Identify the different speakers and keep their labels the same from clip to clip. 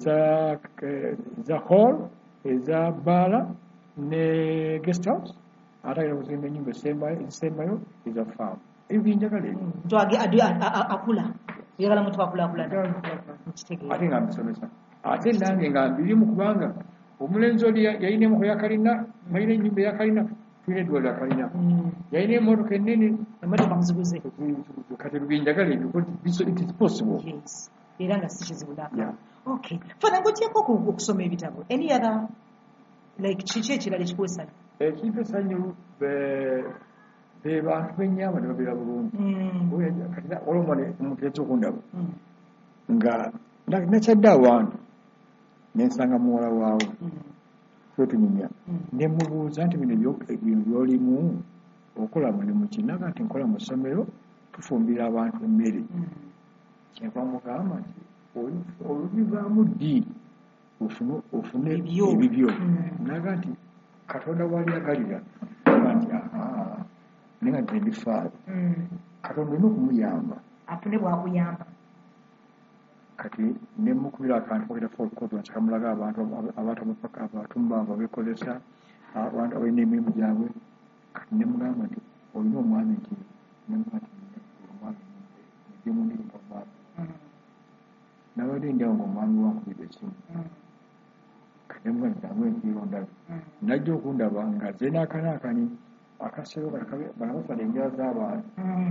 Speaker 1: eza hall eza bala ne guest house atayira kuzimba ennyumba ezisembayo eza farm ebyo byenjagala ebyo
Speaker 2: akula yagala muntu akulakulana
Speaker 1: ate nga mbisomesa ate nange nga mbirimu kubanga omulenzi oli yayina emuko yakalina mayina ennyumba yakalina tulina eddwaliro yakalina yayina emmotoka ennene
Speaker 2: emotoka muziguze
Speaker 1: kati ebyo byenjagala ebyo it is possible
Speaker 2: era nga si kizibu nakala okay fana ngotyeko okusoma ebitabo any other like kiki ekirala ekikuwesanya
Speaker 1: ekintu esanyu be bantu benyama ne babeera bulungi kati olwomwana omuntu yajja okundaba nga nakyadde awantu nensanga muwala waawo twetunyumya ne mubuuza nti bino byolimu okola mulimu kinaga nti nkola mu ssomero tufumbira abantu emmere kyenva mugamba nti olubivaamu ddi ofune ebibyo naga nti katonda wali agalira nti nenga nti ebifaayo katonda olina okumuyamba
Speaker 2: afune bwakuyamba
Speaker 1: kati nemukubira akantu kokera folkodo nsakamulaga abantu abatumba bekozesa abantu abalina emirimu gyabwe kati nemugamba nti olina omwami nti omwami njemundirimba omwami nabadde ndyawo ngaomwami wankubira esimu kati nemugamba nti nange nkirondabe najja okundaba nga ze nakanakani akasero banabasala enjala z'abantu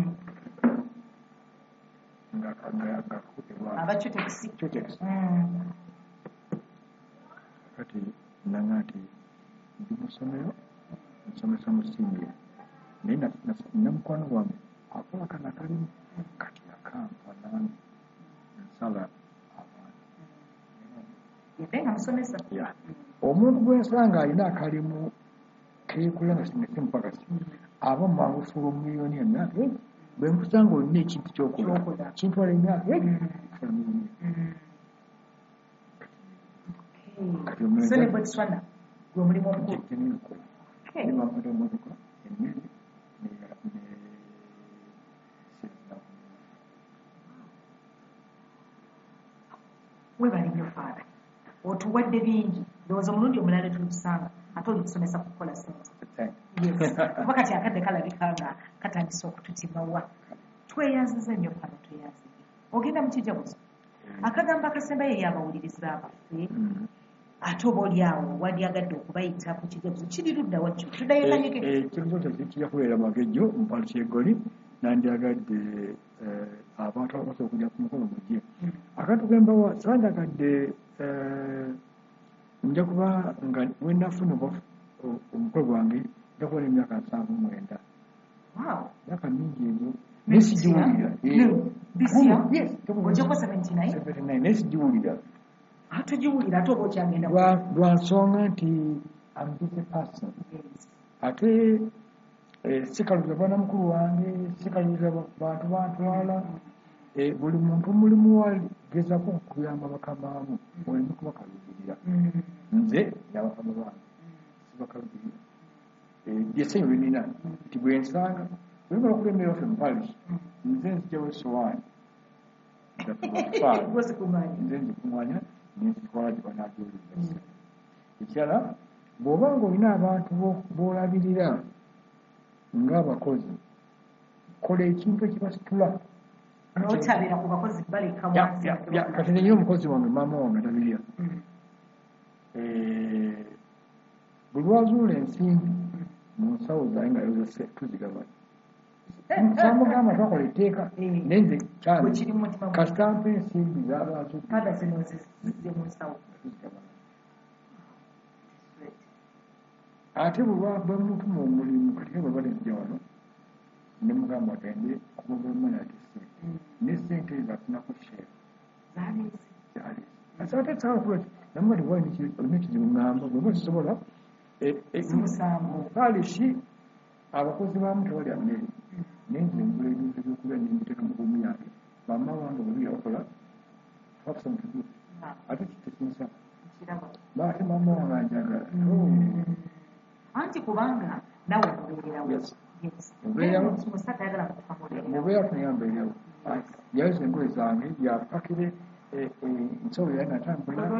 Speaker 1: kati nanga nti ndi musomero nsomesa musinga naye namukwano wange akola kana kalimu kati akampa nange nsala abantu omuntu gwensanga alina akalimu keekula nga simupakasi aba mumangufuula omumiliyoni emyaka bwe nkusanga olina ekintu kyokola kintwala emyaka
Speaker 2: webali nnyo faada otuwadde bingi ndowooza omulundi omulala tulusanga ate olikusomesa kukola sente kuba kati akadde kalabika nga katandisa okututimawa tweyanziza nnyo faada tweyanziza ogenda mukijaguzo akagambo akasemba ye yabawuliriza abaffe ate oba oli awo wandyagadde okubayita ku kijaguzo kiri ludda wakyo tudayekanyike
Speaker 1: ekibuzo kijja kubeera magejjo mupalusi egoli nandyagadde abantu abasobola okujja ku mukolo gujje akatugembawa sandagadde nja kuba nga wenafuna omukolo gwange nja kuba n'emyaka 79 myaka mingi ezo nesigiwulira naye sigiwulira
Speaker 2: tugiwulira ate oba okyagenda
Speaker 1: lwa nsonga nti ambise person ate sikaluza bwana mukulu wange sikaluza bantu bantwala buli muntu omulimu wagezako okuyamba bakamaamu olina kubakalubirira nze nabakama bange sibakalubirira lyesenyo lyenina nti bwensanga olibala okulembera waffe mupalish nze nzijawo esowaani nze nzikumanya nenzitwala gyebanajoleza ekirala bw'obanga olina abantu b'olabirira ng'abakozi kola ekintu ekibasitula
Speaker 2: notabira ku bakozi baleka
Speaker 1: kati nenyina omukozi wange maama wange ndabirira bwe lwazuula ensimbi mu nsawo zaye nga yozese tuzigabanya samugamba twakola etteeka nenze kyali kasitampa ensimbi ate bwe mutuma omulimu kati bwe bali nzija wano ne mugamba agende kumugambana ati nesente ezafunako sheera ate saakula namugati olina ekizibu ŋŋamba bweba kisobola palishi abakozi baamu tewalya mmere nenze ngula ebintu ebyokulya nembiteeka mu bwomu yange bamma wange bwebi yakola twakusamutugu ate kitekinsa baate mamma wange anjagala
Speaker 2: anti kubanga nawe
Speaker 1: mubeerawo tunayambeerawo yayoza engoye zange yapakire nsobo yali natambula